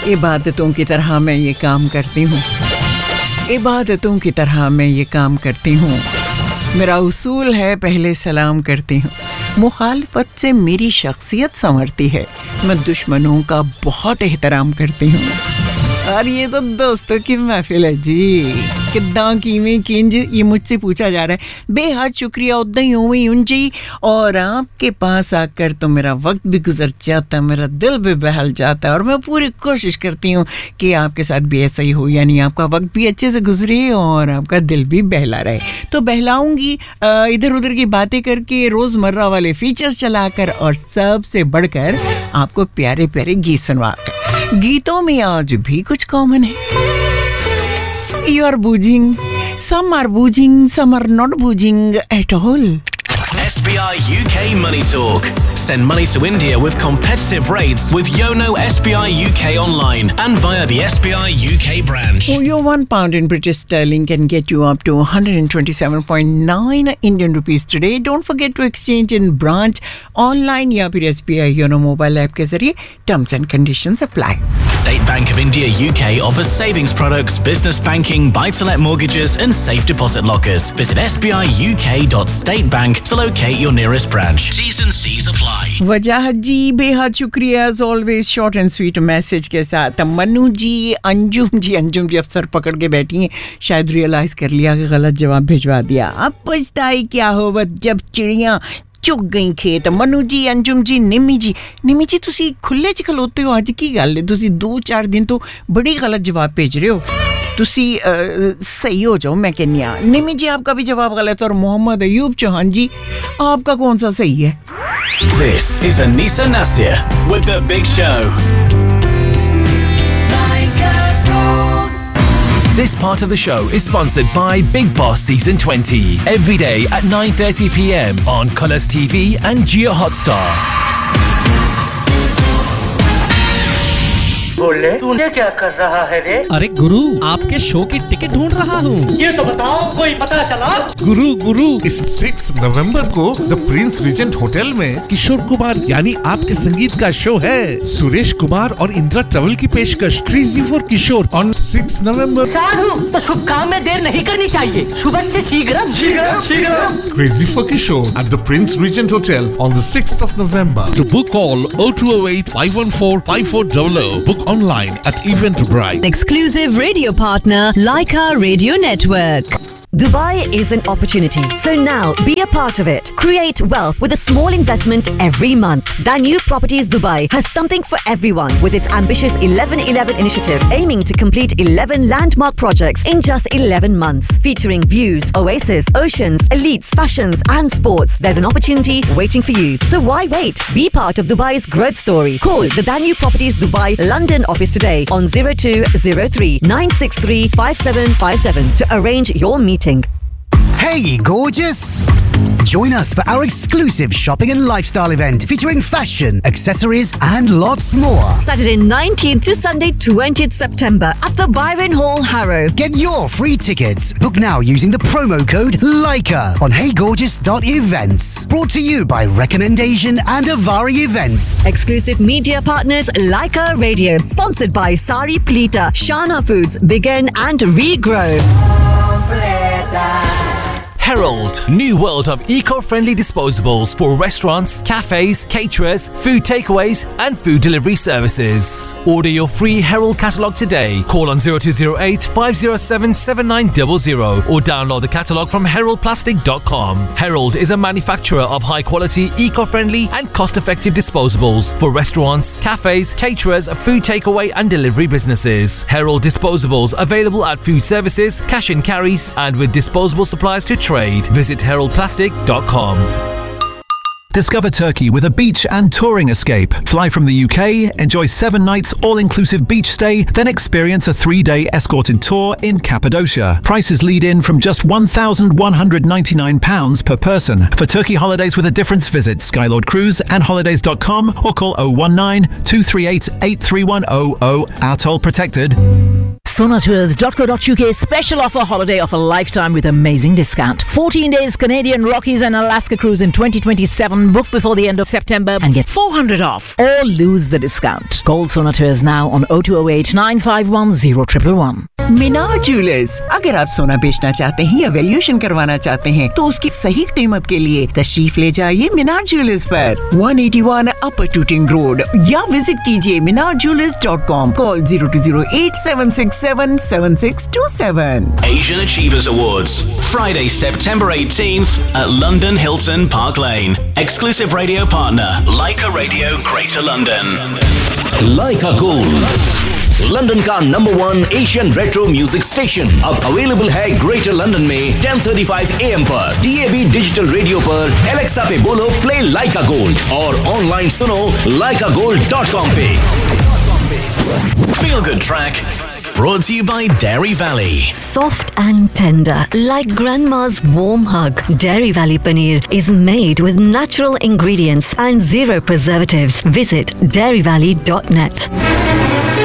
इबादतों की तरह मैं ये काम करती हूँ, इबादतों की तरह मैं ये काम करती हूँ। मेरा उसूल है पहले सलाम करती हूँ, मुखालफत से मेरी शख्सियत संवरती है। मैं दुश्मनों का बहुत एहतराम करती हूँ। और ये तो दोस्तों की महफिल है जी। किद्दां किवें किंज ये मुझसे पूछा जा रहा है। बेहद शुक्रिया उद्दा ही उवें उन जी। और आपके पास आकर तो मेरा वक्त भी गुजर जाता, मेरा दिल भी बहल जाता है। और मैं पूरी कोशिश करती हूँ कि आपके साथ भी ऐसा ही हो, यानी आपका वक्त भी अच्छे से गुजरे और आपका दिल भी बहला रहे। तो बहलाऊंगी इधर उधर की बातें करके, रोज़मर्रा वाले फीचर्स चलाकर और सबसे बढ़कर आपको प्यारे प्यारे गीत सुनवाकर। गीतों में आज भी कुछ कॉमन है। You are boozing, some are boozing, some are not boozing at all. SBI UK Money Talk. Send money to India with competitive rates with Yono SBI UK online and via the SBI UK branch. Your £1 in British sterling can get you up to 127.9 Indian rupees today. Don't forget to exchange in branch, online या फिर SBI Yono mobile app के जरिए. Terms and conditions apply. State Bank of India UK offers savings products, business banking, buy-to-let mortgages and safe deposit lockers. Visit sbiuk.statebank to locate your nearest branch. T's and C's apply. वजाहत जी बेहद शुक्रिया as always short and sweet message के साथ। मनु जी अंजुम जी अब sir पकड़ के बैठी हैं, शायद रियलाइज कर लिया कि गलत जवाब भिजवा दिया। अब पछताई क्या हो जब चिड़ियाँ चुग गई खेत। मनु जी अंजुम जी निमी जी तुसी खुले च खलोते हो, अज की गल है तुसी 2-4 दिन तो बड़ी गलत जवाब भेज रहे हो। तुसी सही हो जाओ मैं कहनी आ। निमी जी आपका भी जवाब गलत और मोहम्मद अयूब चौहान जी आपका कौन सा सही है? This is Anisa Nasir with The Big Show. This part of the show is sponsored by Big Boss Season 20. Every day at 9:30 p.m. on Colours TV and Jio Hotstar. बोले तूने क्या कर रहा है रे? अरे गुरु आपके शो की टिकट ढूंढ रहा हूँ। ये तो बताओ कोई पता चला? गुरु इस 6 नवंबर को द प्रिंस रीजेंट होटल में किशोर कुमार यानी आपके संगीत का शो है। सुरेश कुमार और इंदिरा ट्रेवल की पेशकश क्रेजी फॉर किशोर ऑन 6 नवंबर। साधु तो शुभ काम में देर नहीं करनी चाहिए, सुबह से शीघ्रम। Crazy for Kishore at the Prince Regent Hotel on the 6th of November. To book call 0208 514 5400. Book online at Eventbrite. Exclusive radio partner Leica Radio Network. Dubai is an opportunity, so now be a part of it. Create wealth with a small investment every month. Danube Properties Dubai has something for everyone with its ambitious 11-11 initiative aiming to complete 11 landmark projects in just 11 months. Featuring views, oasis, oceans, elites, fashions and sports. There's an opportunity waiting for you. So why wait? Be part of Dubai's growth story. Call the Danube Properties Dubai London office today on 0203 963 5757 to arrange your meeting. Hey, gorgeous! Join us for our exclusive shopping and lifestyle event featuring fashion, accessories and lots more. Saturday 19th to Sunday 20th September at the Byron Hall, Harrow. Get your free tickets. Book now using the promo code LIKA on heygorgeous.events. Brought to you by Recommendation and Avari Events. Exclusive media partners Leica Radio. Sponsored by Sari Plita, Shana Foods, Begin and Regrow. Herald, new world of eco-friendly disposables for restaurants, cafes, caterers, food takeaways and food delivery services. Order your free Herald catalogue today. Call on 0208 507 7900 or download the catalogue from heraldplastic.com. Herald is a manufacturer of high-quality, eco-friendly and cost-effective disposables for restaurants, cafes, caterers, food takeaway and delivery businesses. Herald disposables available at food services, cash and carries and with disposable supplies to trade. Visit heraldplastic.com. Discover Turkey with a beach and touring escape. Fly from the UK, enjoy 7 nights all-inclusive beach stay, then experience a 3-day escorted tour in Cappadocia. Prices lead in from just £1,199 per person. For Turkey holidays with a difference, visit Skylord Cruise and holidays.com or call 019 238 83100. Our toll protected. Sonatours.co.uk special offer holiday of a lifetime with amazing discount. 14 days Canadian Rockies and Alaska cruise in 2027. Book before the end of September and get 400 off or lose the discount. Call Sonatours now on 0208 951 0111. Minar jewellers, अगर आप सोना बेचना चाहते हैं या valuation करवाना चाहते हैं तो उसकी सही कीमत के लिए तशरीफ ले जाइए मीनार ज्वेलर्स पर 181 अपर टूटिंग रोड या विजिट कीजिए minarjewelers.com. Call 0208-767-7627. Asian Achievers Awards, Friday, September 18th at London Hilton Park Lane. Exclusive radio partner, Leica Radio, Greater London. Leica Gold, London का #1 एशियन रेट्रो म्यूजिक स्टेशन अब available है greater London में 10:35 AM पर DAB digital radio पर Alexa पे बोलो play लाइका gold और online सुनो laikagold.com पे। Feel Good Track, brought to you by Dairy Valley. Soft and tender, like grandma's warm hug. Dairy Valley Paneer is made with natural ingredients and 0 preservatives. Visit dairyvalley.net.